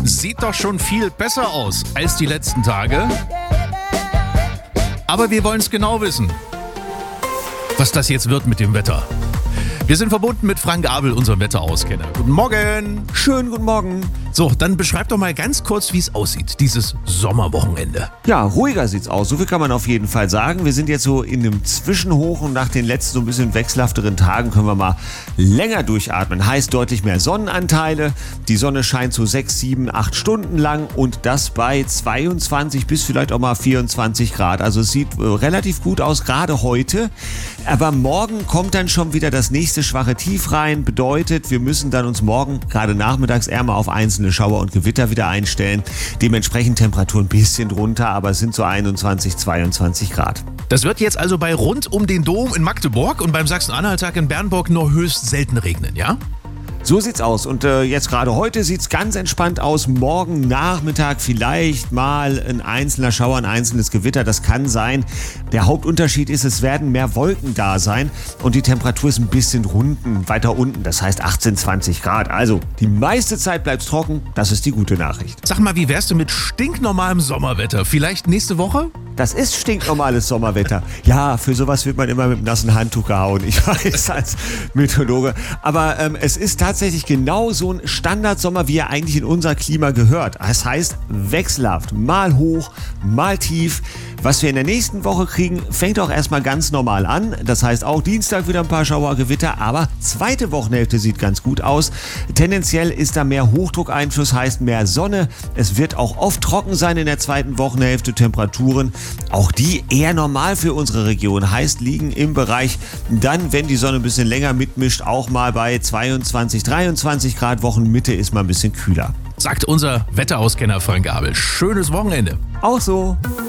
sieht doch schon viel besser aus als die letzten Tage. Aber wir wollen es genau wissen, was das jetzt wird mit dem Wetter. Wir sind verbunden mit Frank Abel, unserem Wetterauskenner. Guten Morgen. Schönen guten Morgen. So, dann beschreib doch mal ganz kurz, wie es aussieht, dieses Sommerwochenende. Ja, ruhiger sieht's aus. So viel kann man auf jeden Fall sagen. Wir sind jetzt so in einem Zwischenhoch und nach den letzten so ein bisschen wechselhafteren Tagen können wir mal länger durchatmen. Heißt deutlich mehr Sonnenanteile. Die Sonne scheint so 6, 7, 8 Stunden lang und das bei 22 bis vielleicht auch mal 24 Grad. Also es sieht relativ gut aus, gerade heute. Aber morgen kommt dann schon wieder das nächste schwache Tief rein. Bedeutet, wir müssen dann uns morgen gerade nachmittags eher mal auf einzelne Schauer und Gewitter wieder einstellen. Dementsprechend Temperatur ein bisschen drunter, aber es sind so 21, 22 Grad. Das wird jetzt also bei rund um den Dom in Magdeburg und beim Sachsen-Anhalt-Tag in Bernburg nur höchst selten regnen, ja? So sieht's aus und jetzt gerade heute sieht's ganz entspannt aus. Morgen Nachmittag vielleicht mal ein einzelner Schauer, ein einzelnes Gewitter, das kann sein. Der Hauptunterschied ist, es werden mehr Wolken da sein und die Temperatur ist ein bisschen weiter unten, das heißt 18, 20 Grad. Also die meiste Zeit bleibt's trocken, das ist die gute Nachricht. Sag mal, wie wär's denn mit stinknormalem Sommerwetter? Vielleicht nächste Woche? Das ist stinknormales Sommerwetter. Ja, für sowas wird man immer mit einem nassen Handtuch gehauen, ich weiß, als Meteorologe. Aber es ist tatsächlich genau so ein Standardsommer, wie er eigentlich in unser Klima gehört. Das heißt wechselhaft, mal hoch, mal tief. Was wir in der nächsten Woche kriegen, fängt auch erstmal ganz normal an. Das heißt auch Dienstag wieder ein paar Schauergewitter, aber zweite Wochenhälfte sieht ganz gut aus. Tendenziell ist da mehr Hochdruckeinfluss, heißt mehr Sonne. Es wird auch oft trocken sein in der zweiten Wochenhälfte. Temperaturen, auch die eher normal für unsere Region, heißt liegen im Bereich dann, wenn die Sonne ein bisschen länger mitmischt, auch mal bei 22, 23 Grad. Wochenmitte ist mal ein bisschen kühler. Sagt unser Wetterauskenner Frank Abel. Schönes Wochenende. Auch so.